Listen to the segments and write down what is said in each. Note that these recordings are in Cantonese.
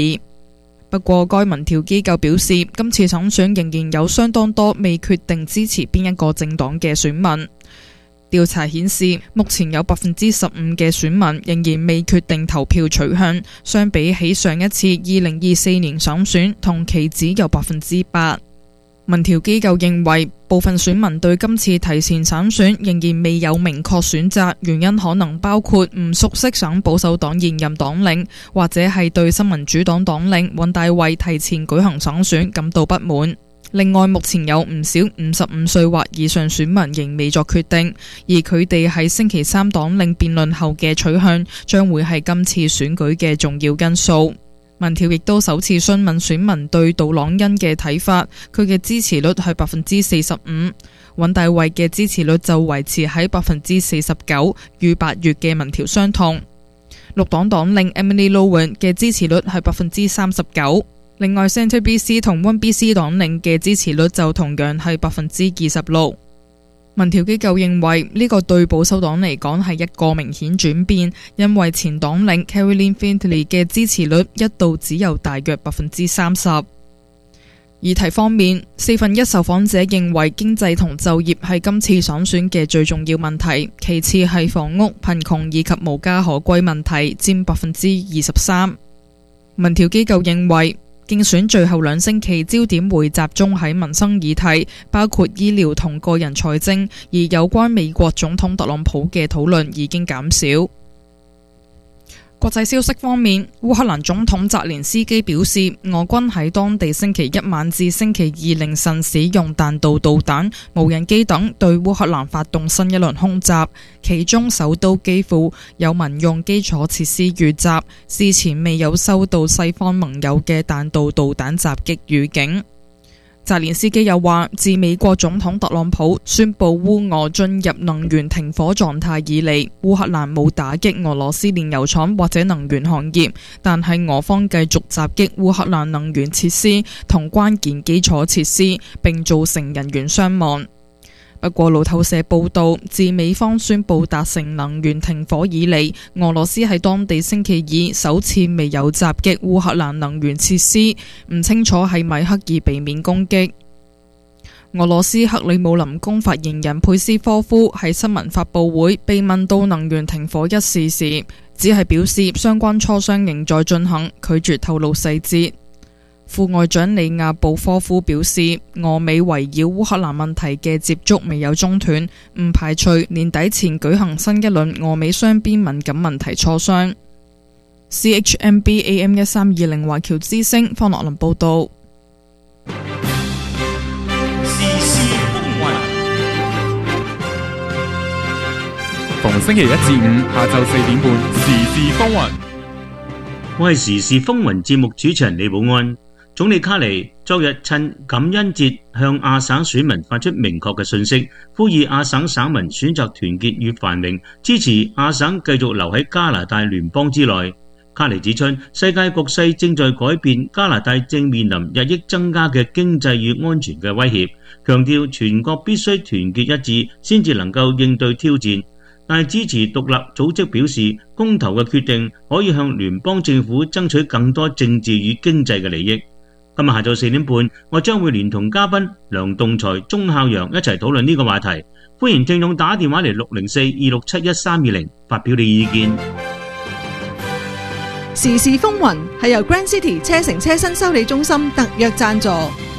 不過該民調機構表示，今次省選仍然有相當多未決定支持邊一個政黨嘅選民。調查顯示，目前有15%嘅選民仍然未決定投票取向，相比起上一次2024年省選，同期只有8%。民調機構認為，部分選民對今次提前省選仍然未有明確選擇，原因可能包括唔熟悉省保守黨現任黨領，或者係對新民主黨黨領尹大維提前舉行省選感到不滿。另外，目前有唔少55歲或以上選民仍未作決定，而佢哋喺星期三黨領辯論後嘅取向，將會係今次選舉嘅重要因素。民調亦都首次詢問選民對杜朗恩嘅睇法，佢嘅支持率係45%，尹大維嘅支持率就維持喺49%，與8月嘅民調相同。綠黨黨領 Emily Lowen 嘅支持率係39%，另外 Centre BC 同 One BC 黨領嘅支持率就同樣係26%。民調機構認為呢個對保守黨嚟講係一個明顯轉變，因為前黨領 Caroline Findlay 嘅支持率一度只有大約30%。議題方面，1/4受訪者認為經濟同就業係今次省選嘅最重要問題，其次係房屋、貧窮以及無家可歸問題，佔23%。民調機構認為競選最後2星期焦點會集中喺民生議題，包括醫療同個人財政，而有關美國總統特朗普嘅討論已經減少。國際消息方面，烏克蘭總統澤連斯基表示，俄軍喺當地星期一晚至星期二凌晨使用彈道導彈、無人機等對烏克蘭發動新一輪空襲，其中首都基輔有民用基礎設施遇襲，事前未有收到西方盟友嘅彈道導彈襲擊預警。澤連斯基又話，自美國總統特朗普宣布烏俄進入能源停火狀態以嚟，烏克蘭冇打擊俄羅斯煉油廠或者能源行業，但係俄方繼續襲擊烏克蘭能源設施同關鍵基礎設施，並造成人員傷亡。不過路透社報道，自美方宣布達成能源停火以嚟，俄羅斯喺當地星期二首次未有襲擊烏克蘭能源設施，唔清楚係咪刻意避免攻擊。俄羅斯克里姆林宮發言人佩斯科夫喺新聞發佈會被問到能源停火一事時，只係表示相關磋商仍在進行，拒絕透露細節。副外長里亞布科夫表示，俄美圍繞烏克蘭問題嘅接觸未有中斷，唔排除年底前舉行新一輪俄美雙邊敏感問題磋商。CHMB AM 1320華僑之聲方樂林報道。 時事風雲， 逢星期一至五下晝4點半，時事風雲。 我係時事風雲節目主持人李寶安。總理卡尼昨日趁感恩節向亞省選民發出明確嘅訊息，呼籲亞省省民選擇團結與繁榮，支持亞省繼續留喺加拿大聯邦之內。卡尼指出，世界局勢正在改變，加拿大正面臨日益增加嘅經濟與安全嘅威脅，強調全國必須團結一致，先至能夠應對挑戰。但係支持獨立組織表示，公投嘅決定可以向聯邦政府爭取更多政治與經濟嘅利益。今日下晝4點半，我將會連同嘉賓梁棟才、鐘孝陽一齊討論呢個話題。歡迎聽眾打電話嚟604-267-1320發表你意見。 時事風雲係由 Grand City 車城車新修理中心特約贊助。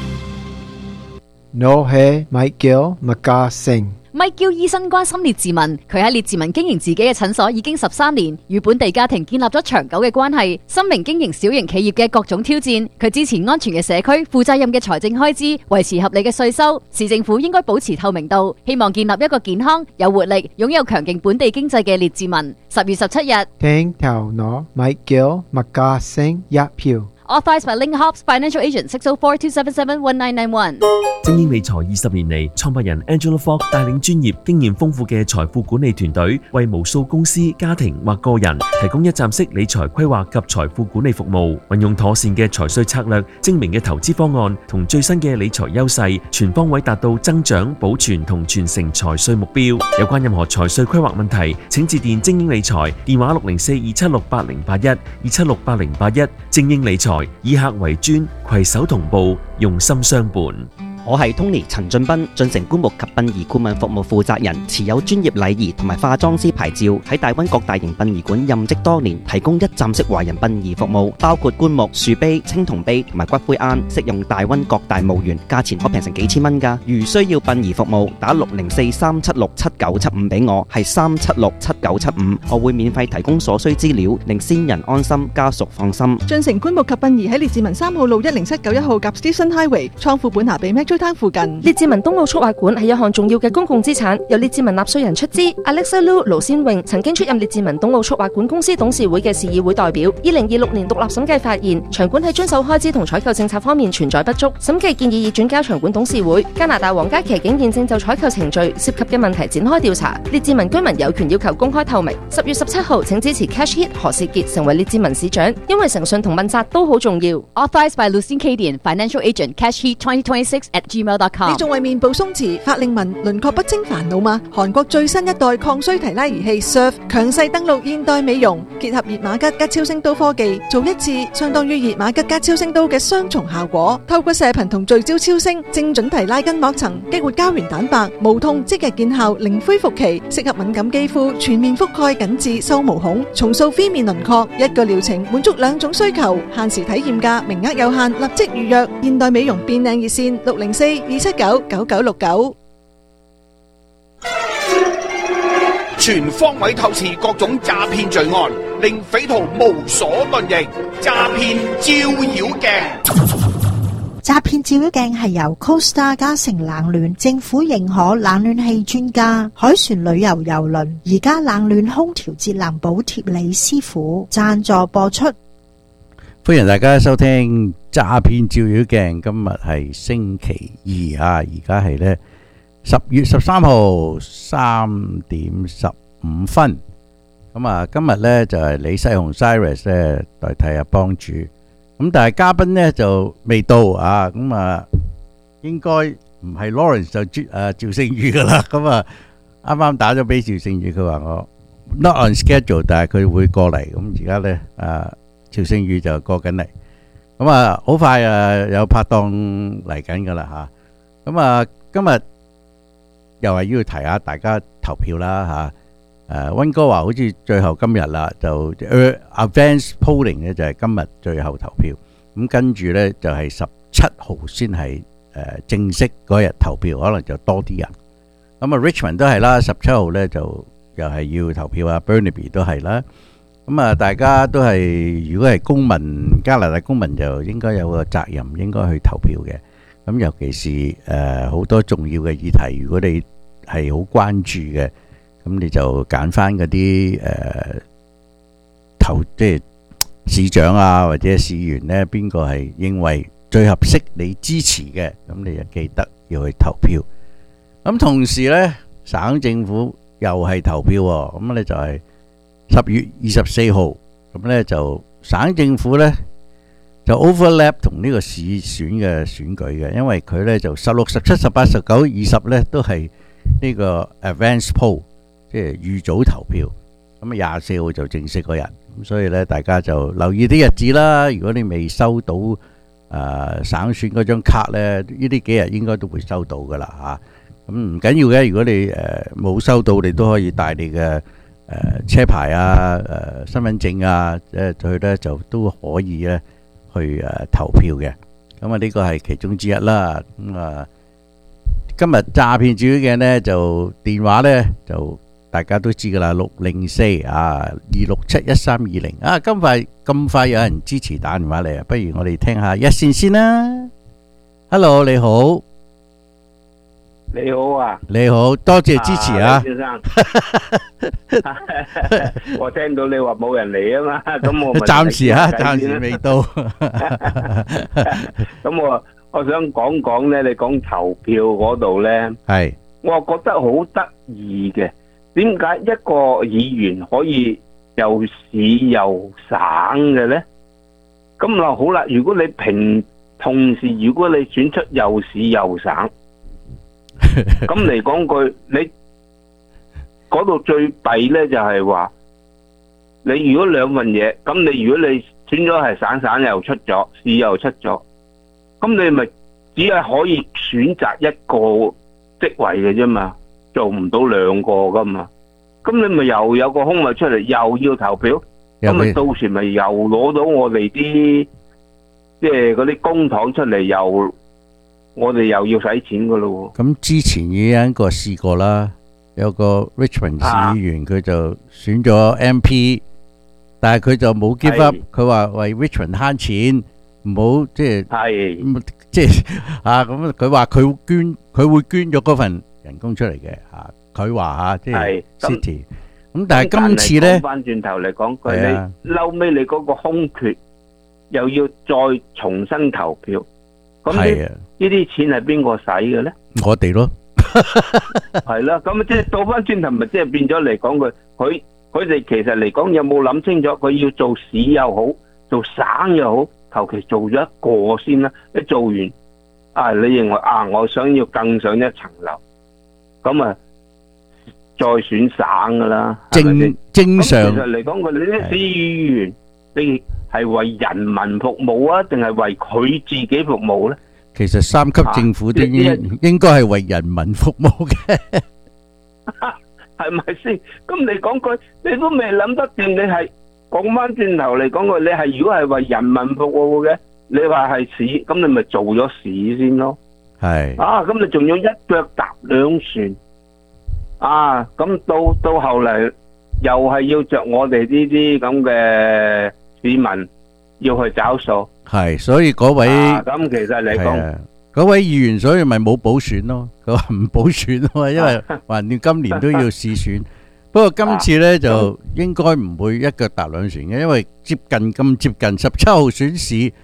我係 Michael McGrath。 Michael 醫生關心列治文，佢喺列治文經營自己嘅診所已經13年，與本地家庭建立咗長久嘅關係。深明經營小型企業嘅各種挑戰，佢支持安全嘅社區、負責任嘅財政開支、維持合理嘅稅收。市政府應該保持透明度，希望建立一個健康、有活力、擁有強勁本地經濟嘅列治文。10月17日， 聽頭攞 Michael McGrath 一票。 Authorized by Link Hobbs Financial Agent 604-277-1991。 精英理財20年嚟，創辦人 Angela Fogg 帶領專業、經驗豐富嘅財富管理團隊，為無數公司、家庭或個人提供一站式理財規劃及財富管理服務。運用妥善嘅財稅策略、精明嘅投資方案同最新嘅理財優勢，全方位達到增長、保存同傳承財稅目標。有關任何財稅規劃問題，請致電精英理財，電話604-276-8081，276-8081。精英理財以客為尊，攜手同步，用心相伴。 我係 Tony 陳俊斌，進城棺木及殯儀顧問服務負責人，持有專業禮儀同埋化妝師牌照，喺大灣各大型殯儀館任職多年，提供一站式華人殯儀服務，包括棺木、樹碑、青銅碑同埋骨灰罌，適用大灣各大墓園，價錢可平成幾千蚊㗎。如需要殯儀服務，打604-376-7975俾我，係376-7975，我會免費提供所需資料，令先人安心，家屬放心。 進城棺木及殯儀喺列治文3號路10791號及 Stephen Highway，倉庫本下比附近。 列治文東澳速畫館係一項重要嘅公共資產，由列治文納稅人出資。Alexa Lu 盧先榮曾經出任列治文東澳速畫館公司董事會嘅市議會代表。2026年獨立審計發現，場館喺遵守開支同採購政策方面存在不足，審計建議已轉交場館董事會。加拿大皇家騎警現正就採購程序涉及嘅問題展開調查。列治文居民有權要求公開透明。10月17號請支持 Cash Hit 何士傑成為列治文市長，因為誠信同問責都好重要。 Authorized by Lucien Cadian Financial Agent Cash Heat 2026@gmail.com。 你仲為面部鬆弛、法令紋、輪廓不清煩惱嗎？韓國最新一代抗衰提拉儀器 Surf 強勢登陸現代美容，結合熱瑪吉加超聲刀科技，做一次相當於熱瑪吉加超聲刀嘅雙重效果。透過射頻同聚焦超聲，精準提拉筋膜層，激活膠原蛋白，無痛即日見效，零恢復期，適合敏感肌膚，全面覆蓋緊致收毛孔，重塑 V 面輪廓。一個療程滿足兩種需求，限時體驗價，名額有限，立即預約。現代美容變靚熱線604-279-9969。 全方位透視各種詐騙罪案，令匪徒無所遁形。詐騙照妖鏡， 詐騙照妖鏡係由 Costa 嘉誠冷暖政府認可冷暖氣專家海船旅遊郵輪而家冷暖空調節能補貼李師傅贊助播出。 歡迎大家收聽詐騙照妖鏡，今日係星期二啊，而家係呢10月13號3點15分。咁啊，今日呢就係李世雄 Cyrus 呢代替阿幫主，咁但係嘉賓呢就未到啊，咁啊應該唔係 Lawrence 就趙聖宇噶啦，咁啊啱啱打咗俾趙聖宇，佢話我 not on schedule， 但係佢會過嚟，咁而家呢趙聖宇就過緊嚟，咁啊好快有拍檔嚟緊噶啦吓，咁啊今日又係要提下大家投票啦吓，溫哥華好似最後今日啦，就 advance polling 咧就係今日最後投票，咁跟住咧就係17號先係正式嗰日投票，可能就多啲人。咁啊 Richmond 都係啦，17號咧就又係要投票啊 ，Burnaby 都係啦。咁啊，大家都係如果係公民，加拿大公民就應該有個責任，應該去投票嘅。咁尤其是好多重要嘅議題，如果你係好關注嘅，咁你就揀翻嗰啲即係市長啊或者市員呢，邊個係認為最合適你支持嘅，咁你就記得要去投票。咁同時呢，省政府又係投票喎，咁你就係10月24號，咁呢就省政府呢就 overlap 同呢個市選嘅選舉嘅，因為佢呢就16、17、18、19、20呢都係呢個 advance poll， 即係預早投票。咁啊24號就正式嗰日，咁所以呢大家就留意啲日子啦。如果你未收到省選嗰張卡呢，呢啲幾日應該都會收到噶啦嚇。咁唔緊要嘅，如果你冇收到，你都可以帶你嘅車牌啊、身份證啊，去咧就都可以咧去投票嘅。咁啊呢個係其中之一啦。咁啊今日詐騙照妖鏡呢，就電話呢，就大家都知噶啦，6042671320啊。咁快有人支持打電話嚟啊，不如我哋聽下一線先啦。Hello， 你好。 你好啊， 你好，多謝支持啊， 李先生。我聽到你話冇人嚟啊嘛，咁我咪暫時啊，暫時未到。 咁我想講講咧，你講投票嗰度咧， 係， 我覺得好得意嘅。點解一個議員可以又市又省嘅咧？咁嗱好啦，如果你同時如果你選出又市又省，咁嚟講句，你嗰度最弊咧就係話，你如果兩份嘢，咁你如果你選咗係省又出咗，市又出咗，咁你咪只係可以選擇一個職位嘅啫嘛，做唔到兩個噶嘛，咁你咪又有個空位出嚟，又要投票，咁咪到時咪又攞到我哋啲即係嗰啲公帑出嚟，又我哋又要使錢噶咯。 咁之前已經有一個試過啦，有個 Richmond 市議員佢就選咗 MP，但係佢就冇 give up，佢話為 Richmond 慳錢，唔好即係啊咁，佢話佢會捐咗嗰份人工出嚟嘅啊，佢話啊即係 City，咁但係今次咧， 翻轉頭嚟講句，你嬲尾你嗰個空缺又要再重新投票，咁呢啲錢係邊個使嘅咧？ 我哋咯， 係啦，咁即係倒翻轉頭，咪即係變咗嚟講佢哋其實嚟講有冇諗清楚？佢要做市又好，做省又好，求其做咗一個先啦。一做完啊，你認為啊，我想要更上一層樓，咁啊再選省噶啦。 正常。 其實嚟講，佢哋啲市議員，你係為人民服務啊，定係為佢自己服務咧？ 其實三級政府都應該係為人民服務嘅， 係咪先？咁你講句，你都未諗得掂，你係講翻轉頭嚟講句，你係如果係為人民服務嘅，你話係市，咁你咪做咗市先咯。 係啊，咁你仲要一腳踏兩船啊！咁到後嚟又係要着我哋呢啲咁嘅市民要去找數。 係，所以嗰位咁其實嚟講， 嗰位議員所以咪冇補選咯。佢話唔補選啊嘛，因為橫掂今年都要試選。不過今次咧就應該唔會一腳踏兩船嘅，因為接近17號選市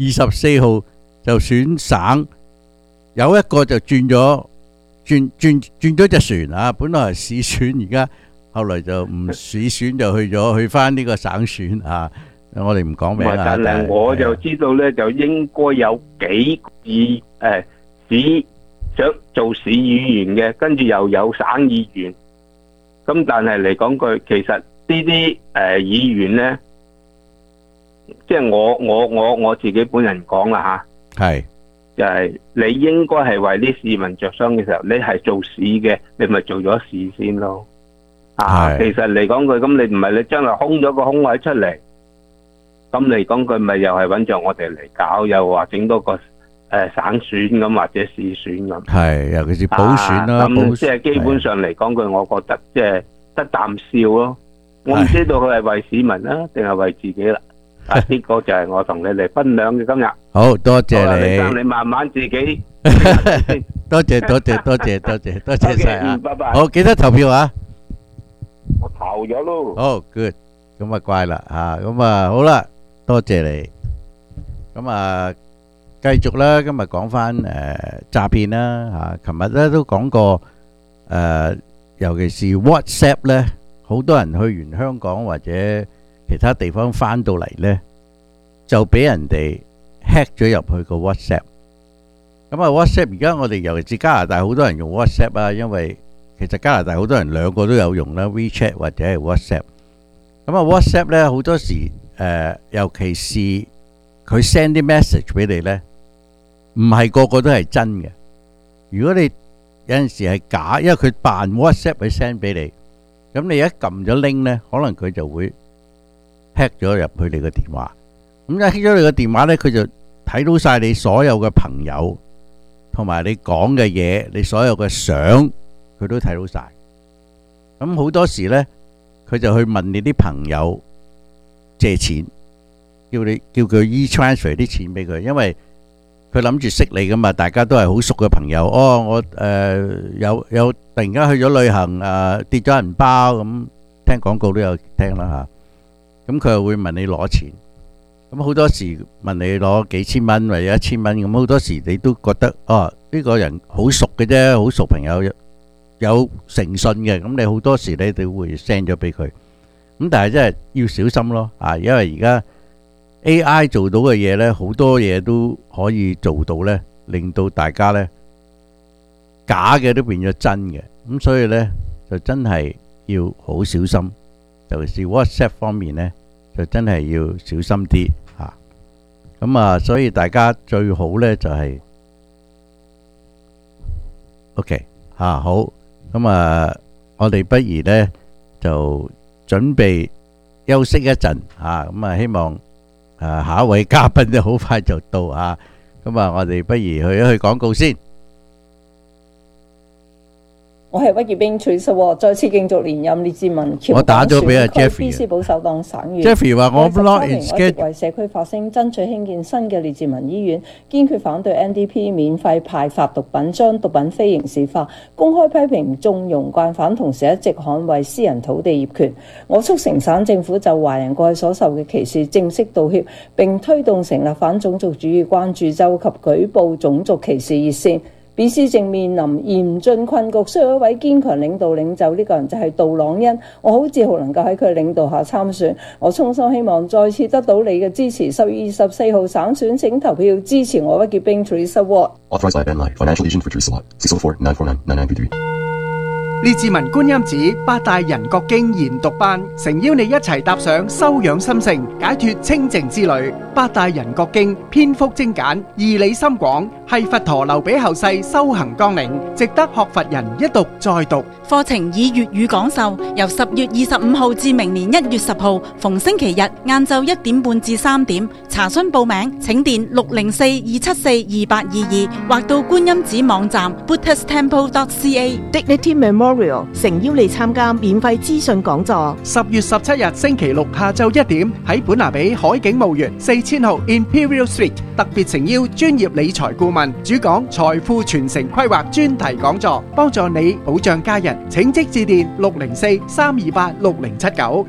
，24號就選省，有一個就轉咗隻船啊！本來係市選，而家後來就唔市選，就去翻呢個省選啊！我哋唔講名啊， 但係我就知道咧，就應該有幾市想做市議員嘅，跟住又有省議員。咁但係嚟講句，其實呢啲議員咧，即係我自己本人講啦吓， 係就係你應該係為啲市民着想嘅時候，你係做市嘅，你咪做咗市先咯。啊，其實嚟講句，咁你唔係你將來空咗個空位出嚟。咁嚟講佢咪又係揾着我哋嚟搞，又話整多個省選咁或者市選咁。 係，尤其是補選啦。 咁即係基本上嚟講句，我覺得即係得啖笑咯。我唔知道佢係為市民啦，定係為自己啦。呢個就係我同你哋分享嘅今日。 好多謝你慢慢自己。 多謝晒啊！ 拜拜。 好，記得投票啊！ 我投咗咯。 好 good， 咁啊乖啦吓，咁啊好啦。多謝你，咁啊，繼續啦。今日講翻詐騙啦嚇，琴日咧都講過尤其是 WhatsApp 咧，好多人去完香港或者其他地方翻到嚟咧，就俾人哋 hack 咗入去個 WhatsApp。咁啊 WhatsApp 而家我哋尤其是加拿大好多人用 WhatsApp 啊，因為其實加拿大好多人兩個都有用啦 ，WeChat 或者係 WhatsApp。咁啊 WhatsApp 咧好多時。尤其是佢 send 啲 message 俾你咧，唔係個個都係真嘅。如果你有陣時係假，因為佢扮 WhatsApp 去 send 俾你，咁你一撳咗 link 咧，可能佢就會 hack 咗入去你個電話。咁一 hack 咗你個電話咧，佢就睇到晒你所有嘅朋友同埋你講嘅嘢，你所有嘅相，佢都睇到晒。咁好多時咧，佢就去問你啲朋友借錢，叫佢 e-transfer 啲錢俾佢，因為佢諗住識你噶嘛，大家都係好熟嘅朋友。哦，我有突然間去咗旅行，跌咗銀包咁，聽廣告都有聽啦嚇。咁佢又會問你攞錢，咁好多時問你攞幾千蚊或者1000蚊，咁好多時你都覺得呢個人好熟嘅啫，好熟朋友有誠信嘅，咁你好多時你都會 send 咗俾佢。咁但係真係要小心咯，因為而家 AI 做到嘅嘢呢，好多嘢都可以做到呢，令到大家呢假嘅都變咗真嘅，咁所以呢就真係要好小心，尤其是 WhatsApp 方面呢，就真係要小心啲嚇。咁所以大家最好呢就係 OK 好，咁我哋不如呢就準備休息一陣咁希望下一位嘉賓都好快就到咁我哋不如去一去廣告先。 我係屈業兵徐實和，再次競逐連任列治文橋我打咗俾阿 BC 保守黨省員。 Jeffrey 話我 not in 我一直為社區發聲，爭取興建新嘅列治文醫院，堅決反對 NDP 免費派發毒品，將毒品非刑事化，公開批評縱容慣犯，同時一直捍衛私人土地業權。我促成省政府就華人過去所受嘅歧視正式道歉，並推動成立反種族主義關注周及舉報種族歧視熱線。BC 正面臨嚴峻困局，需要一位堅強領袖，呢個人就係杜朗恩。我好自豪能夠喺佢領導下參選，我衷心希望再次得到你嘅支持。10月24號省選請投票支持我屈傑兵 Teresa Watt。 Authorized by Ben Lai, Financial Agent for Teresa Watt, 604-949-9933。 列治文觀音寺八大人覺經研讀班，誠邀你一齊踏上修養心性、解脫清靜之旅。八大人覺經篇幅精簡，義理深廣，係佛陀留俾後世修行綱領，值得學佛人一讀再讀。 課程以粵語講授，由10月25號至明年1月10號，逢星期日晏晝1點半至3點。查詢報名請電604-274-2822或到觀音寺網站 buddhisttemple.ca。 Dignity Memorial 誠邀你參加免費資訊講座。 10月17日星期六下晝1點喺本拿比海景墓園4000號 Imperial Street， 特別誠邀專業理財顧問主講財富傳承規劃專題講座，幫助你保障家人。請即致電604-328-6079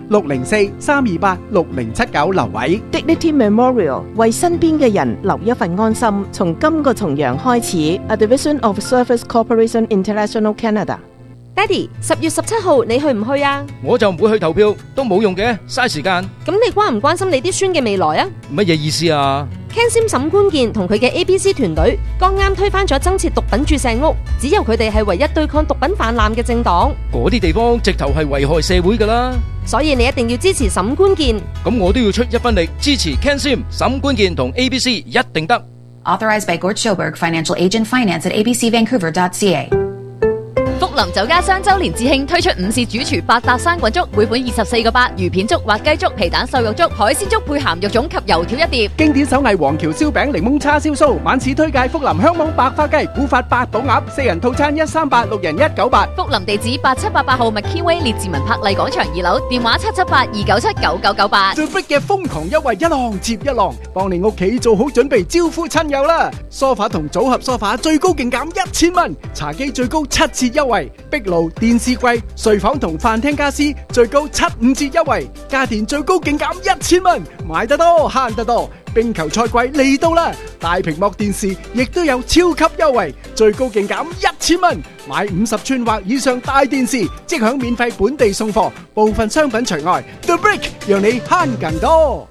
604-328-6079留位。 Dignity Memorial 為身邊嘅人留一份安心，從今個重陽開始。A Division of Service Corporation International Canada。 爹哋，10月17號你去唔去啊？ 我就唔會去投票，都冇用嘅，嘥時間。 咁你關唔關心你啲孫嘅未來啊？ 乜嘢意思啊 ？Ken Sim 沈官健同佢嘅 ABC 團隊剛啱推翻咗增設毒品注射屋，只有佢哋係唯一對抗毒品氾濫嘅政黨。 嗰啲地方直頭係危害社會噶啦， 所以你一定要支持沈官健。 咁我都要出一分力支持 Ken Sim、沈官健同 ABC， 一定得。 Authorized by Gort Schoberg, Financial Agent Finance at abcvancouver.ca。 福林酒家雙周年致慶推出午市主廚八搭生滾粥，每款24個8，魚片粥、滑雞粥、皮蛋瘦肉粥、海鮮粥配鹹肉粽及油條一碟。 經典手藝黃橋燒餅、檸檬叉燒酥，晚市推介福林香網白花雞、古法八寶鴨，4人套餐138，六人198。 福林地址8788號 McKinway 列治文柏麗廣場2樓，電話778-297-9998。 最逼嘅瘋狂優惠一浪接一浪，幫你屋企做好準備招呼親友啦！梳化同組合梳化最高勁減1000蚊，茶几最高7折優惠，壁爐、電視櫃、睡房同飯廳家私最高75折優惠，家電最高勁減1000蚊，買得多慳得多。冰球賽季嚟到啦，大屏幕電視亦都有超級優惠，最高勁減1000蚊，買50寸或以上大電視即享免費本地送貨，部分商品除外。The Brick 讓你慳更多。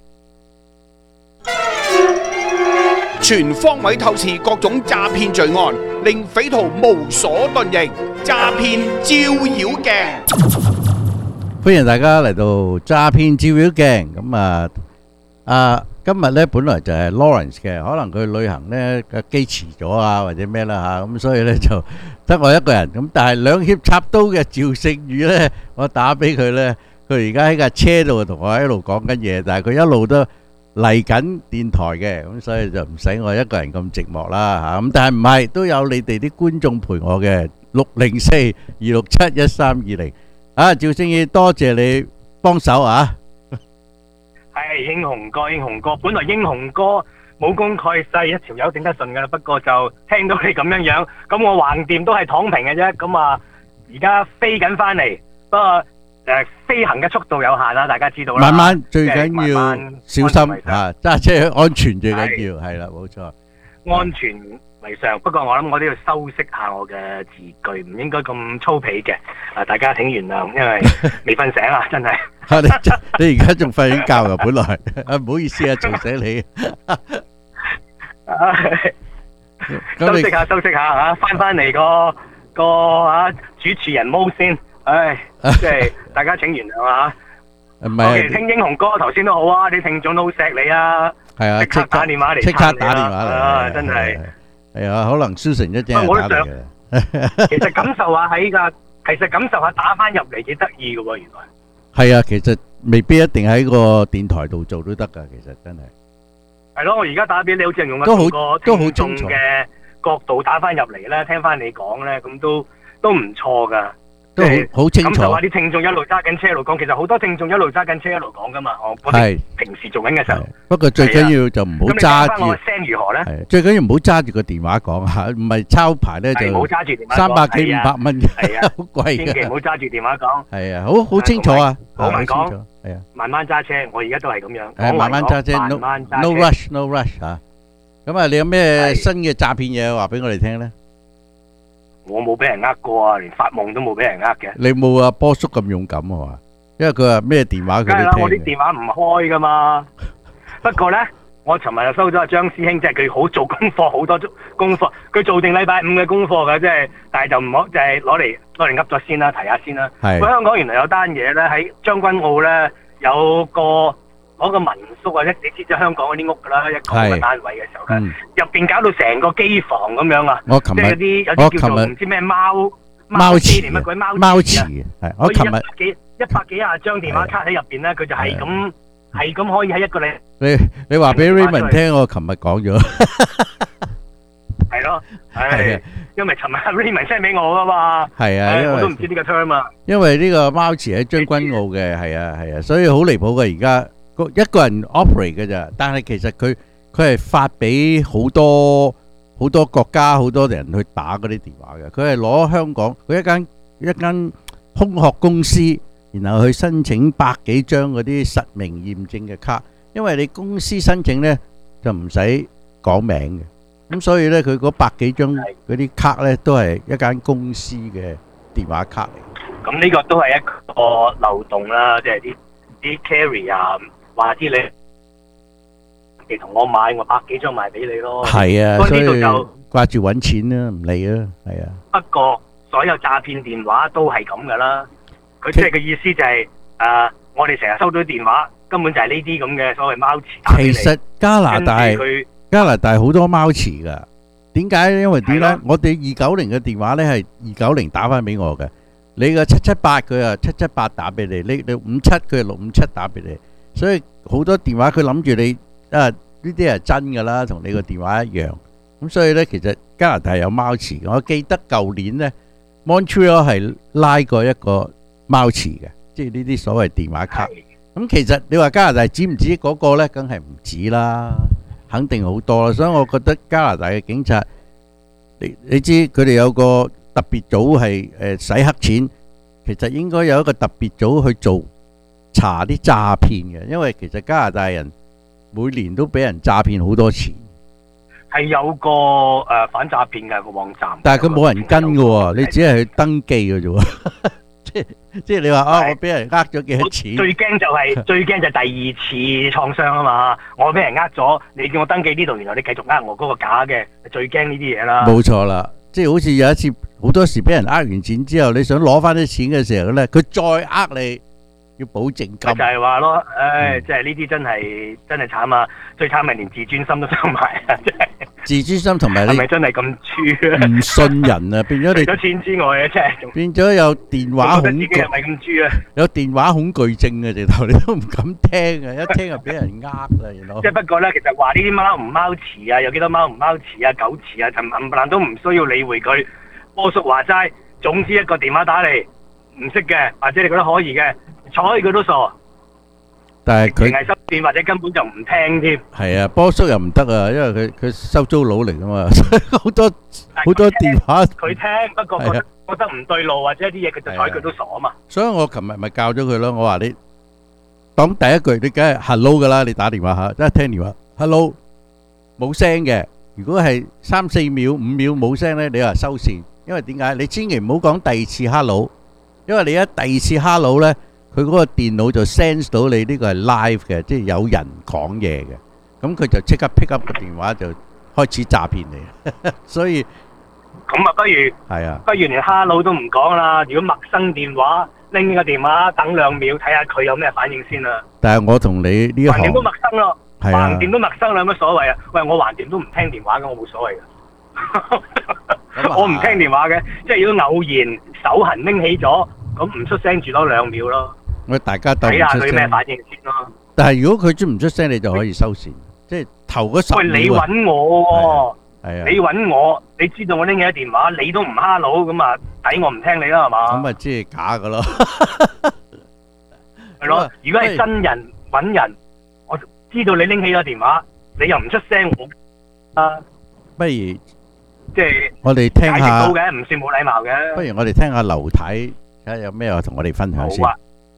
全方位透視各種詐騙罪案，令匪徒無所遁形。詐騙照妖鏡， 歡迎大家嚟到詐騙照妖鏡。咁今日咧本來就係 Lawrence 嘅，可能佢旅行咧個機遲咗啊，或者咩啦嚇，咁所以咧就得我一個人。咁但係兩肋插刀嘅趙勝宇咧，我打俾佢咧，佢而家喺架車度同我一路講緊嘢，但係佢一路都嚟緊電台嘅，咁所以就唔使我一個人咁寂寞啦嚇。咁但係唔係都有你哋啲觀眾陪我嘅，604-267-1320。啊，趙勝宇，多謝你幫手啊！ 係英雄哥，本來英雄哥冇功蓋世，一條友頂得順噶啦。不過就聽到你咁樣，咁我橫掂都係躺平嘅啫。咁啊，而家飛緊翻嚟，不過飛行嘅速度有限啦，大家知道啦。 慢慢最緊要小心啊，揸車安全最緊要，係啦，冇錯。 安全為上，不過我諗我都要修飾下我嘅字句，唔應該咁粗鄙嘅。大家請原諒，因為未瞓醒啊，真係。 你而家仲瞓緊覺啊？本來唔好意思啊，嘈醒你。 休息下嚇，翻嚟個主持人毛先，即係大家請原諒啊嚇。 唔係， 聽英雄歌頭先都好啊，啲聽眾都好錫你啊。 係啊， 即刻打電話嚟， 即刻打電話嚟啊！真係係啊，可能 Susan 一陣打嚟嘅。 其實感受下打翻入嚟幾得意嘅喎，原來。 係啊，其實未必一定喺個電台度做都得㗎，其實真係。 係咯，我而家打俾你，好似用個聽眾嘅角度打翻入嚟咧，聽翻你講咧，咁都唔錯噶， 都好清楚。 感受下啲聽眾一路揸緊車一路講，其實好多聽眾一路揸緊車一路講噶嘛。我哋平時做緊嘅時候。 不過最緊要就唔好揸住。咁你講翻我聲如何咧？ 係最緊要唔好揸住個電話講嚇，唔係抄牌咧就唔好揸住電話講300幾500蚊嘅， 好貴嘅。 千祈唔好揸住電話講。 係啊，好清楚啊， 好慢講。 係啊， 慢慢揸車，我而家都係咁樣。 慢慢揸車 ，no rush 嚇。咁啊，你有咩新嘅詐騙嘢話俾我哋聽咧？ 我冇俾人呃過啊，連發夢都冇俾人呃嘅。 你冇阿波叔咁勇敢啊嘛？因為佢話咩電話佢都聽。梗係啦， 我啲電話唔開噶嘛。不過咧，我尋日又收咗阿張師兄，即係佢好做功課，好多功課。佢做定禮拜5嘅功課嘅，即係，但係就唔好，就係攞嚟噏咗先啦，提下先啦。係。香港原來有單嘢咧，喺將軍澳咧有攞個民宿啊，你知香港嗰啲屋噶啦，一個咁嘅單位嘅時候咧，入邊搞到成個機房咁樣啊！ 我琴日有啲叫做唔知咩貓池定乜鬼貓池啊！ 係我琴日 100幾廿張電話卡喺入邊咧，佢就係咁可以喺一個禮。 你話俾 Raymond 聽，我琴日講咗。 係咯，因為尋日 Raymond send 俾我噶嘛。係啊，我都唔知呢個 term 啊。 因為呢個貓池喺將軍澳嘅，係啊，所以好離譜嘅而家。一個人 operate 嘅咋，但係其實佢係發俾好多國家好多人去打嗰啲電話嘅。佢係攞香港佢一間空殼公司，然後去申請100幾張嗰啲實名驗證嘅卡。因為你公司申請呢就唔使講名嘅，咁所以呢佢嗰100幾張嗰啲卡呢都係一間公司嘅電話卡嚟。 咁呢個都係一個漏洞啦，即係啲 carry 啊。話知你同我買，我100幾張賣俾你咯。 係啊， 所以呢度就掛住揾錢啦，唔理啦，係啊。 不過所有詐騙電話都係咁噶啦，佢即係嘅意思就係我哋成日收到電話，根本就係呢啲咁嘅所謂貓池打俾你。 其實加拿大好多貓池噶，點解？因為點解？我哋290嘅電話咧係290打翻俾我嘅，你個778佢啊778打俾你，你57佢係657打俾你。所以好多電話佢諗住你呢啲係真噶啦，同你個電話一樣。咁所以咧，其實加拿大有貓池。我記得舊年咧 Montreal 係拉過一個貓池嘅，即係呢啲所謂電話卡。咁其實你話加拿大止唔止嗰個咧，梗係唔止啦，肯定好多啦。所以我覺得加拿大嘅警察，你知佢哋有個特別組係洗黑錢，其實應該有一個特別組去做。查啲詐騙嘅，因為其實加拿大人每年都俾人詐騙好多錢。 係有個反詐騙嘅個網站， 但係佢冇人跟嘅喎，你只係去登記嘅啫喎。即係你話我俾人呃咗幾多錢？ 最驚就第2次創傷啊嘛！我俾人呃咗，你叫我登記呢度，原來你繼續呃我嗰個假嘅，最驚呢啲嘢啦。 冇錯啦，即係好似有一次好多時俾人呃完錢之後，你想攞翻啲錢嘅時候咧，佢再呃你。要保證金，就係話咯，即係呢啲真係慘啊！最慘係連自尊心都收埋啊！真係自尊心同埋你係咪真係咁豬啊？ 唔信人啊，變咗你除咗錢之外啊，真係變咗有電話恐懼， 係咪咁豬啊？ 有電話恐懼症啊！直頭你都唔敢聽啊！一聽就俾人呃啦，原來。 即係不過咧，其實話呢啲貓唔貓池啊，有幾多貓唔貓池啊、狗池啊，冚唪唥都唔需要理會佢。波叔話齋，總之一個電話打嚟唔識嘅，或者你覺得可疑嘅。睬佢都傻， 但係佢淨係收線或者根本就唔聽添。 係啊，波叔又唔得啊，因為佢收租佬嚟噶嘛，所以好多電話佢聽，不過覺得唔對路或者啲嘢，佢就睬佢都傻啊嘛。 所以我琴日咪教咗佢咯，我話你當第一句你梗係 hello 噶啦，你打電話嚇，一聽電話 hello 冇聲嘅，如果係3、4秒、5秒冇聲咧，你話收線，因為點解？你千祈唔好講第二次 hello，因為你一第二次 hello 咧，佢嗰個電腦就 sense 到你呢個係 live 嘅，即係有人講嘢嘅，咁佢就即刻 pick up 個電話就開始詐騙你，所以咁啊，不如連 hello 都唔講啦。如果陌生電話拎個電話等2秒，睇下佢有咩反應先啦。 但係我同你呢一行橫掂都陌生咯， 係啊橫掂都陌生啦，有乜所謂啊？喂，我橫掂都唔聽電話嘅，我冇所謂嘅。我唔聽電話嘅，即係如果偶然手痕拎起咗，咁唔出聲住多2秒咯。 我大家鬥睇下唔出聲。 佢咩反應先咯。 但係如果佢唔出聲，你就可以收線，即係頭嗰10秒。 喂，你揾我喎。 係啊， 你揾我，你知道我拎起咗電話，你都唔 hello 咁啊，抵我唔聽你啦，係嘛？ 咁啊，即係假噶咯。 係咯，如果係真人揾人，我知道你拎起咗電話，你又唔出聲，我啊， 不如即係我哋聽下解釋到嘅，唔算冇禮貌嘅。 不如我哋聽下劉太睇下有咩話同我哋分享先。 好啊，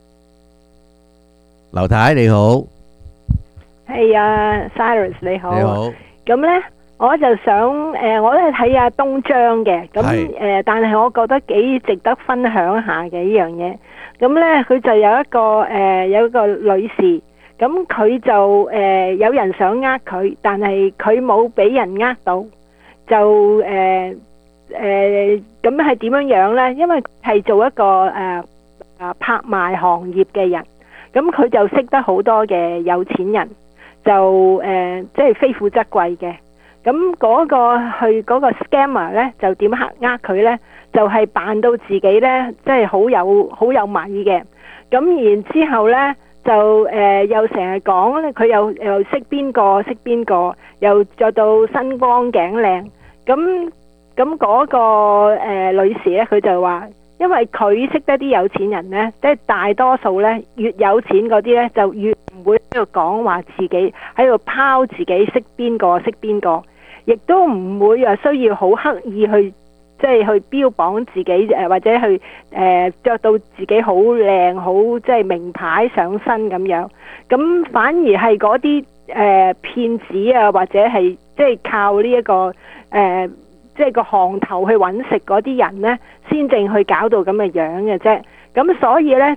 劉太你好， 係啊 ，Cyrus 你好。 你好。 咁咧，我就想我都係睇下東張嘅，咁但係我覺得幾值得分享下嘅呢樣嘢。咁咧，佢就有一個女士，咁佢就有人想佢，但係佢冇俾人到，就咁係點樣咧？因為係做一個拍賣行業嘅人，咁佢就識得好多嘅有錢人，就即係非富則貴嘅。咁嗰個 scammer 咧就點佢咧？就係扮到自己咧，即係好有米嘅。咁然之後咧，就又成日講咧，佢又識邊個，又着到身光頸靚。咁嗰個女士咧，佢就話，因為佢識得啲有錢人咧，即係大多數咧越有錢嗰啲咧，就越唔會喺度講話自己喺度拋自己識邊個，亦都唔會話需要好刻意去即係去標榜自己或者去着到自己好靚好即係名牌上身咁樣，咁反而係嗰啲騙子啊，或者係即係靠呢一個即係個行頭去揾食嗰啲人呢，先正去搞到咁嘅樣嘅啫。咁所以呢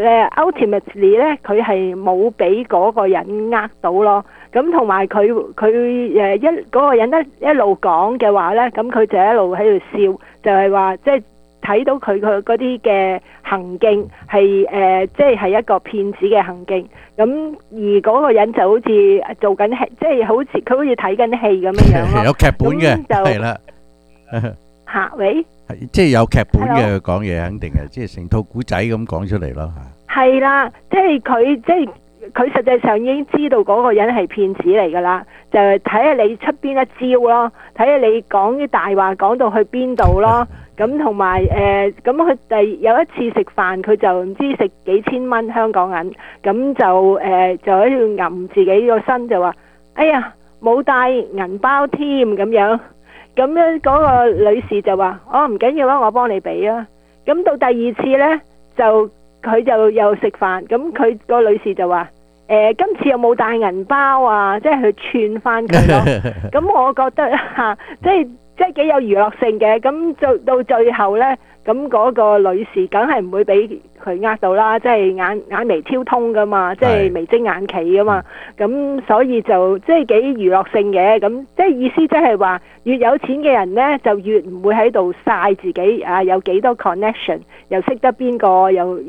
ultimately 呢，佢係冇俾嗰個人到咯。咁同埋佢嗰個人一路講嘅話呢，咁佢就一路喺度笑，就係話即係睇到佢嗰啲嘅行徑係即係一個騙子嘅行徑。咁而嗰個人就好似做緊戲，即係佢好似睇緊戲咁樣樣咯。 有劇本嘅，係啦。 嚇喂！ 即係有劇本嘅，佢講嘢肯定係，即係成套古仔咁講出嚟咯。 係啦，即係佢實際上已經知道嗰個人係騙子嚟㗎啦，就係睇下你出邊一招咯，睇下你講啲大話講到去邊度咯。咁同埋咁佢有一次食飯，佢就唔知食幾千蚊香港銀，咁就喺度揞自己個身就話：哎呀，冇帶銀包添咁樣。咁樣嗰個女士就話：唔緊要啦，我幫你俾啦。咁到第二次呢，佢就又食飯，咁佢個女士就話：今次有冇帶銀包啊？即係去串翻佢咯。咁我覺得即係幾有娛樂性嘅。咁到最後呢，咁嗰個女士梗係唔會俾佢到啦，即係眼眉挑通噶嘛，即係眉精眼企噶嘛。咁所以就即係幾娛樂性嘅。咁即係意思即係話，越有錢嘅人呢，就越唔會喺度晒自己啊，有幾多 connection， 又識得邊個，又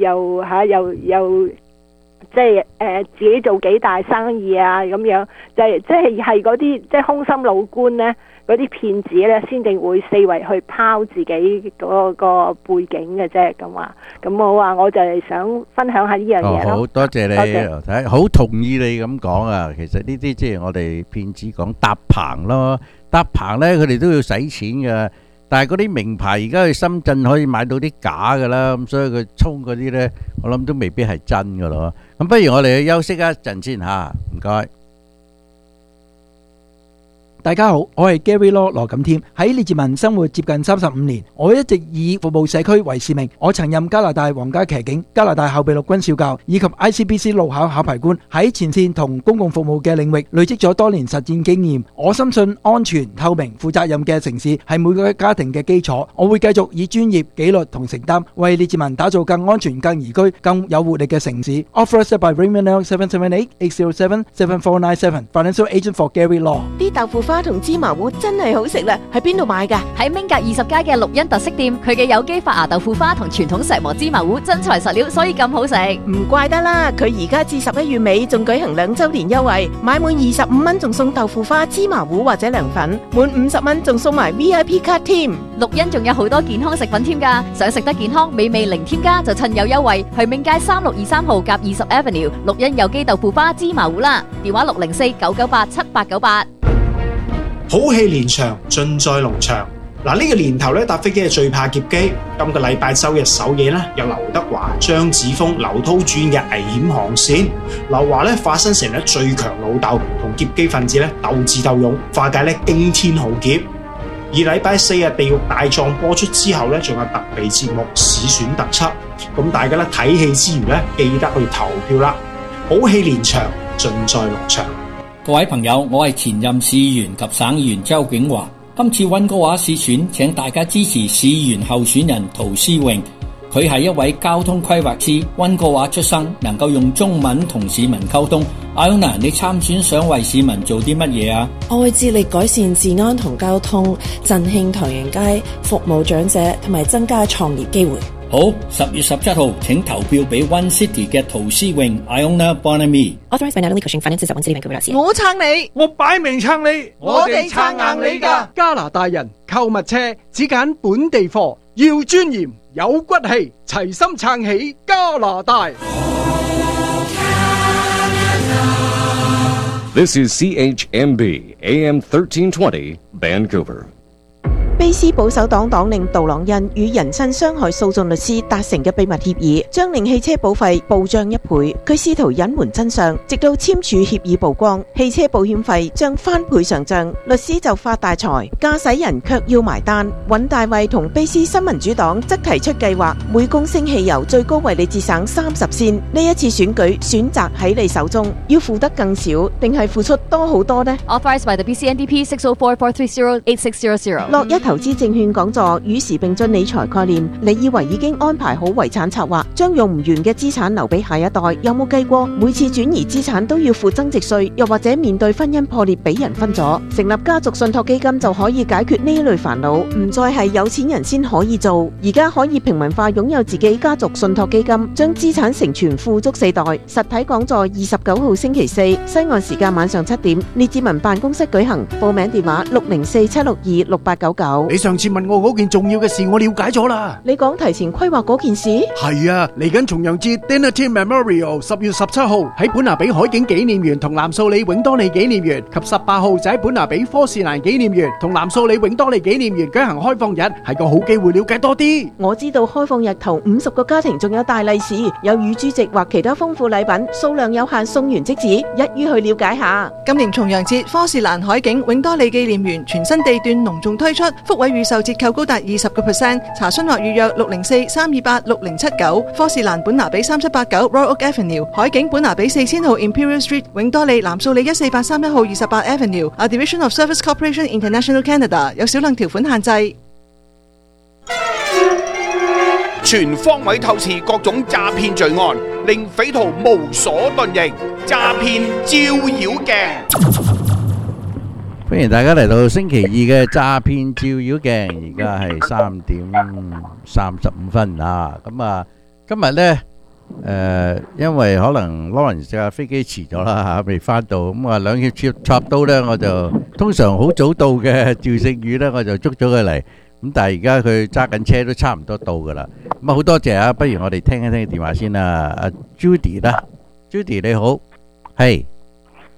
即係自己做幾大生意啊咁樣，即係嗰啲即係空心老官呢，嗰啲騙子呢，先至會四圍去拋自己嗰個背景嘅啫。咁話，咁我話我就係想分享下呢樣嘢咯。 好多謝你，睇好同意你咁講啊。其實呢啲即係我哋騙子講搭棚咯，搭棚呢佢哋都要使錢噶。 但係嗰啲名牌而家去深圳可以買到啲假㗎啦，咁所以佢衝嗰啲呢，我諗都未必係真㗎咯。咁不如我哋去休息一陣先嚇，唔該。 大家好，我係 Gary Law 羅錦添，喺列治文生活接近35年，我一直以服務社區為使命。我曾任加拿大皇家騎警、加拿大後備陸軍少校以及 ICBC 路考考牌官，喺前線同公共服務嘅領域累積咗多年實戰經驗。我深信安全、透明、負責任嘅城市係每個家庭嘅基礎。我會繼續以專業、紀律同承擔，為列治文打造更安全、更宜居、更有活力嘅城市。Authorized by Raymond L 778-807-7497 Financial Agent for Gary Law。 啲豆腐花同芝麻糊真係好食啦，喺邊度買㗎？ 喺明格20街嘅綠茵特色店，佢嘅有機發芽豆腐花同傳統石磨芝麻糊真材實料，所以咁好食。 唔怪得啦，佢而家至11月尾仲舉行2週年優惠，買滿25蚊仲送豆腐花、芝麻糊或者涼粉，滿50蚊仲送埋 VIP 卡添。 綠茵仲有好多健康食品添㗎，想食得健康、美味零添加就趁有優惠，去明街3623號夾20 Avenue 綠茵有機豆腐花、芝麻糊啦，電話604-998-7898。 好戲連場，盡在農場。嗱，呢個年頭咧，搭飛機係最怕劫機。今個禮拜周日首夜咧，有劉德華、張子楓、劉濤主演嘅危險航線。劉華咧化身成咧最強老豆，同劫機分子咧鬥智鬥勇，化解咧驚天浩劫。而禮拜4日地獄大狀播出之後咧，仲有特備節目市選特輯。咁大家咧睇戲之餘咧，記得去投票啦！好戲連場，盡在農場。 各位朋友，我係前任市議員及省議員周景華。今次溫哥華市選，請大家支持市議員候選人陶思榮。佢係一位交通規劃師，溫哥華出生，能夠用中文同市民溝通。Iona， 你參選想為市民做啲乜嘢啊？ 我會致力改善治安同交通，振興唐人街，服務長者同埋增加創業機會。 好，10月17號請投票俾 One City 嘅陶思榮 Iona Bonamy。 Authorized by Natalie Cushing, Finance of One City Vancouver. 我撐你， 我擺明撐你， 我哋撐硬你㗎。 加拿大人購物車只揀本地貨，要尊嚴有骨氣，齊心撐起加拿大。 This is CHMB AM 1320 Vancouver。 卑斯保守黨黨領杜朗恩與人身傷害訴訟律師達成嘅秘密協議，將令汽車保費暴漲1倍。佢試圖隱瞞真相，直到簽署協議曝光，汽車保險費將翻倍上漲，律師就發大財，駕駛人卻要埋單。尹大衛同卑斯新民主黨則提出計劃，每公升汽油最高為你節省30仙。呢一次選舉選擇喺你手中，要付得更少，定係付出多好多呢？ Authorized by the BC-NDP 604-430-8600。 落一投資證券講座與時並進理財概念，你以為已經安排好遺產策劃，將用唔完嘅資產留俾下一代？有冇計過每次轉移資產都要付增值稅，又或者面對婚姻破裂俾人分咗？成立家族信託基金就可以解決呢類煩惱，唔再係有錢人先可以做，而家可以平民化擁有自己家族信託基金，將資產承傳富足4代。實體講座29號星期4，西岸時間晚上7點，列治文辦公室舉行，報名電話604-762-6899。 你上次問我嗰件重要嘅事，我了解咗啦。 你講提前規劃嗰件事？ 係啊，嚟緊重陽節 Dinner Team Memorial 10月17號喺本拿比海景紀念園同藍素里永多利紀念園，及18號就喺本拿比科士蘭紀念園同藍素里永多利紀念園舉行開放日，係個好機會了解多啲。 我知道開放日頭50個家庭仲有大利是，有乳豬席或其他豐富禮品，數量有限，送完即止，一於去了解下。 今年重陽節，科士蘭海景永多利紀念園全新地段隆重推出，福位預售折扣高達20%，查詢或預約604-328-6079。科士蘭本拿比3789 Royal Oak Avenue， 海景本拿比4000號 Imperial Street， 永多利藍素里14831號28 Avenue，A Division of Service Corporation International Canada， 有少量條款限制。 全方位透視各種詐騙罪案，令匪徒無所遁形。詐騙照妖鏡。 歡迎大家嚟到星期二嘅詐騙照妖鏡，而家係3點35分啊！咁啊，今日呢，因為可能 Lawrence 架飛機遲咗啦嚇，未翻到，咁啊兩肋插刀呢，我就通常好早到嘅趙勝宇呢，我就捉咗佢嚟，咁但係而家佢揸緊車都差唔多到噶啦，咁啊好多謝啊！不如我哋聽一聽電話先啦，阿 Judy 啦，Judy 你好，係。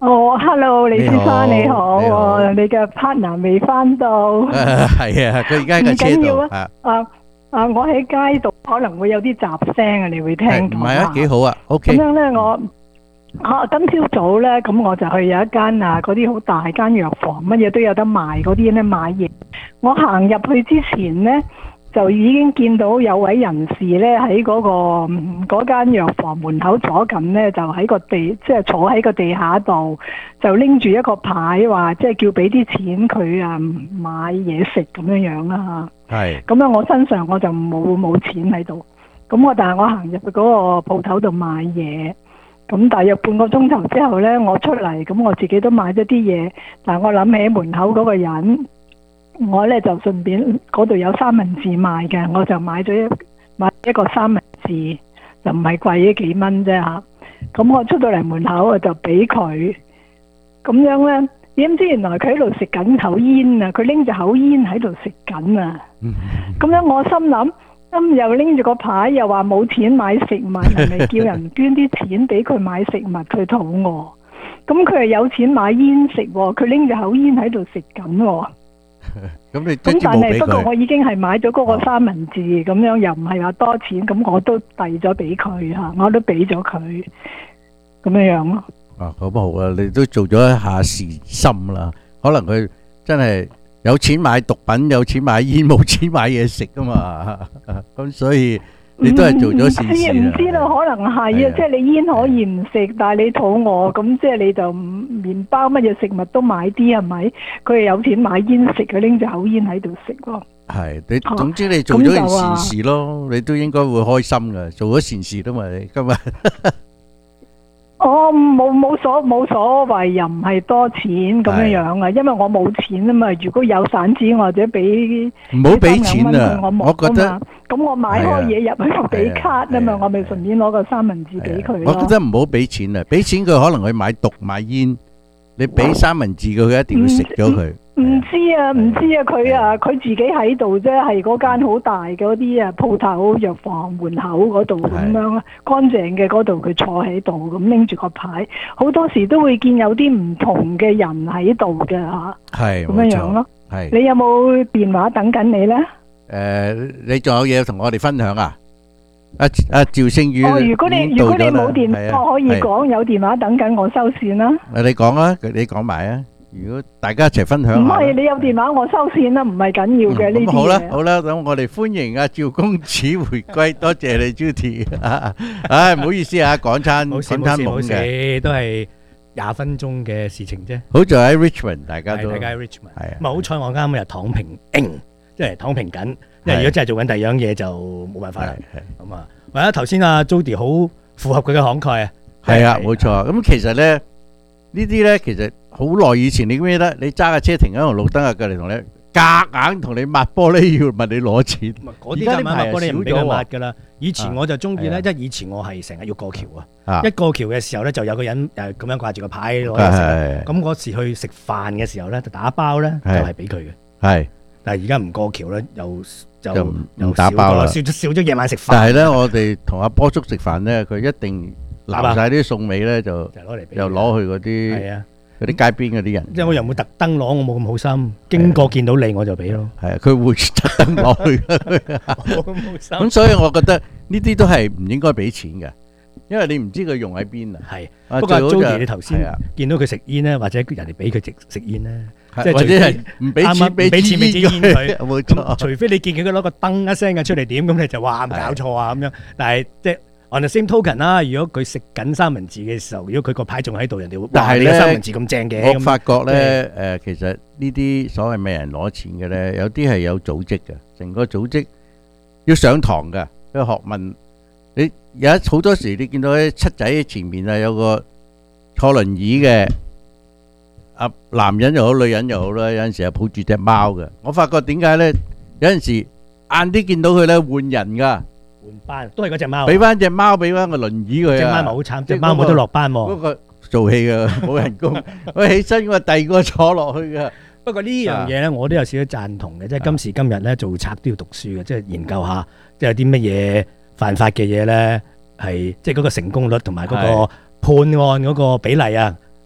哦，hello，李先生你你好， 你好你嘅 partner 未翻到， 係啊，佢而家喺架車唔緊要度啊。我喺街度可能會有啲雜聲啊，你會聽到唔係啊，幾好啊，OK。 咁樣咧，我今朝早咧，咁我就去有一間嗰啲好大間藥房，乜嘢都有得賣嗰啲咧買嘢。我行入去之前咧，就已經見到有位人士咧喺嗰間藥房門口左近咧，就喺個地，即係坐喺個地下度，就拎住一個牌話，即係叫俾啲錢佢買嘢食咁樣樣啦嚇。 係。 咁樣我身上我就冇錢喺度，咁但係我行入去嗰個鋪頭度買嘢，咁大約半個鐘頭之後咧，我出嚟，咁我自己都買咗啲嘢，但係我諗起門口嗰個人。我咧就順便嗰度有三文治賣嘅，我就買一個三文治，就唔係貴咗幾蚊啫嚇。咁我出到嚟門口我就俾佢，咁樣咧點知原來佢喺度食緊口煙啊！佢拎住口煙喺度食緊啊！咁樣我心諗，又拎住個牌又話冇錢買食物，係咪叫人捐啲錢俾佢買食物？佢肚餓，咁佢係有錢買煙食喎，佢拎住口煙喺度食緊喎。咁但係不過我已經係買咗嗰個三文治，咁樣又唔係話多錢，咁我都遞咗俾佢嚇，我都俾咗佢咁樣樣咯。 咁好啦，你都做咗一下善心啦。可能佢真係有錢買毒品，有錢買煙，冇錢買嘢食噶嘛。咁所以你都係做咗善事啦。 唔知道，可能係啊，即係你煙可以唔食，但係你肚餓，咁即係你就麵包乜嘢食物都買啲係咪？佢係有錢買煙食，佢拎住口煙喺度食咯。 係你總之你做咗件善事咯，你都應該會開心噶，做咗善事啦嘛，你今日。 我冇所謂，又唔係多錢咁樣樣啊，因為我冇錢啊嘛。如果有散紙或者俾唔好俾錢啊，我覺得咁我買開嘢入去我俾卡啊嘛，我咪順便攞個三文治俾佢咯。 我覺得唔好俾錢啊，俾錢佢可能去買毒買煙，你俾三文治佢，佢一定要食咗佢。 唔知啊，佢自己喺度啫，係嗰間好大嘅嗰啲鋪頭藥房門口嗰度咁樣乾淨嘅嗰度，佢坐喺度咁拎住個牌，好多時都會見有啲唔同嘅人喺度嘅嚇， 係咁樣樣咯。 係你有冇電話等緊你咧？ 你仲有嘢同我哋分享啊？阿趙星宇， 如果你冇電話，我可以講有電話等緊我收線啦。 你講啊，你講埋啊。如果大家一齊分享， 唔係你有電話我收線啦，唔係緊要嘅呢啲嘢。 好啦好啦，咁我哋歡迎阿趙公子回歸，多謝你 Judy。唉，唔好意思啊，講餐懵嘅， 都係20分鐘嘅事情啫。 好在喺 Richmond， 大家都係大家喺 Richmond， 係啊。咁好彩我啱日躺平，即係躺平緊。因為如果真係做緊第二樣嘢，就冇辦法啦。咁啊，或者頭先阿 Judy 好符合佢嘅慷慨啊。 係啊，冇錯。咁其實咧，呢啲咧其實。好耐以前你記唔記得？你揸架車停喺紅綠燈啊，過嚟同你夾硬同你抹玻璃，要問你攞錢。 嗰啲夾硬抹玻璃唔俾佢抹噶啦。以前我就中意咧，即係以前我係成日要過橋啊。一過橋嘅時候咧，就有個人咁樣掛住個牌攞嚟食。咁嗰時去食飯嘅時候咧，就打包咧就係俾佢嘅。係，但係而家唔過橋咧，就唔打包啦，少咗夜晚食飯。 但係咧，我哋同阿波叔食飯咧，佢一定留晒啲餸尾咧，就又攞去嗰啲。係啊。嗰啲街邊嗰啲人， 即係我又唔會特登攞，我冇咁好心。經過見到你我就俾咯。 係啊，佢會特登攞去。 冇咁好心。 咁所以我覺得呢啲都係唔應該俾錢嘅，因為你唔知佢用喺邊啊。 係。不過 Judy 你頭先見到佢食煙咧，或者人哋俾佢食煙咧，即係或者係唔俾錢俾錢煙佢。 冇錯。 除非你見佢攞個燈一聲嘅出嚟點，咁你就話搞錯啊咁樣。但係即係。On the same token 啦，如果佢食緊三文治嘅時候，如果佢個牌仲喺度，人哋會話你三文治咁正嘅。 我發覺咧，其實呢啲所謂咩人攞錢嘅咧，有啲係有組織嘅，成個組織要上堂嘅，個學問。你有好多時你見到喺七仔前面啊，有個坐輪椅嘅男人又好，女人又好啦，有陣時係抱住隻貓嘅。我發覺點解咧？有陣時晏啲見到佢咧換人㗎。 換班都係嗰隻貓， 俾翻隻貓，俾翻個輪椅佢啊！ 隻貓咪好慘，隻貓冇得落班喎。 嗰個做戲噶，冇人工。佢起身我第二個坐落去噶。 不過呢樣嘢咧，我都有少少贊同嘅，即係今時今日咧做賊都要讀書嘅，即係研究下，即係有啲乜嘢犯法嘅嘢咧，係即係嗰個成功率同埋嗰個判案嗰個比例啊，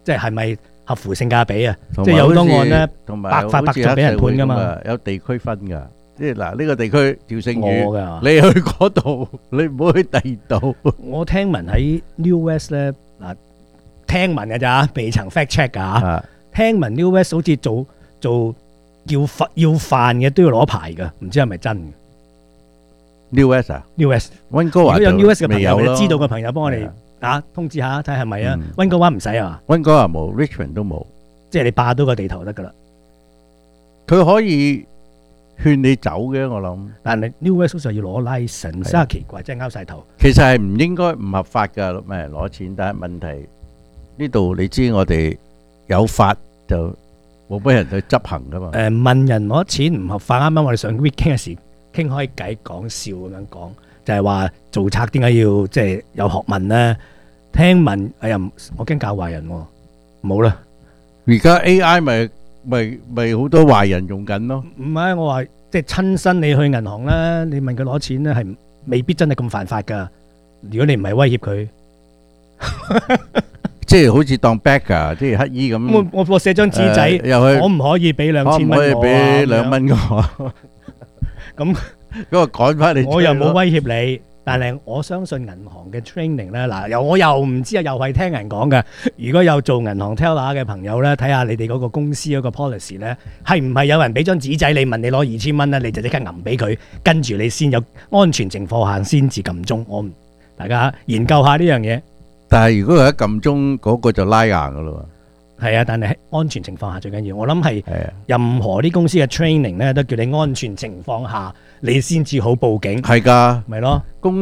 即係咪合乎性價比啊？即係有好多案咧，百發百中俾人判噶嘛， 有地區分㗎。即係嗱，呢個地區趙聖宇，你去嗰度，你唔好去第二度。 我聽聞喺 New West 咧，嗱，聽聞㗎咋，未曾 fact check 㗎。聽聞 New West 好似做要飯嘅都要攞牌㗎，唔知係咪真嘅？ New West 啊 ，New West， 溫哥華如果有 New West 嘅朋友， 未有咯你知道嘅朋友幫我哋通知下，睇係咪啊？溫哥華唔使啊， 溫哥華冇 ，Richmond 都冇， 即係你霸到個地頭得㗎啦。 佢可以勸你走嘅，我諗。 但係 New West 就要攞 license， 真係奇怪，真係拗晒頭。 其實係唔應該唔合法㗎，咩攞錢？但係問題呢度你知我哋有法就冇乜人去執行㗎嘛。 問人攞錢唔合法，啱啱我哋上 weekend 嘅時傾開偈講笑咁樣講，就係話做賊點解要即係有學問咧？聽聞哎呀，我驚教壞人喎，冇啦。 而家 AI 咪好多壞人用緊咯。 唔係，我話即係親身你去銀行咧，你問佢攞錢咧，係未必真係咁犯法噶。如果你唔係威脅佢， 即係好似當 bagger，即係乞衣咁。 我寫張紙仔，可唔可以俾2000蚊我？可唔可以俾 2蚊我？ 咁嗰個趕翻你， 我又冇威脅你，但係我相信銀行嘅 training 咧，嗱，我又唔知啊，又係聽人講嘅。如果有做銀行 teller 嘅朋友咧，睇下你哋嗰個公司嗰個 policy 咧，係唔係有人俾張紙仔你問你攞2000蚊咧，你就即刻揞俾佢，跟住你先有安全情況下先至撳鐘。大家研究下呢樣嘢。 但係如果佢一撳鐘，嗰個就拉硬噶咯。 係啊，但係喺安全情況下最緊要。我諗係任何啲公司嘅 training 咧，都叫你安全情況下，你先至好報警。 係㗎， 咪咯。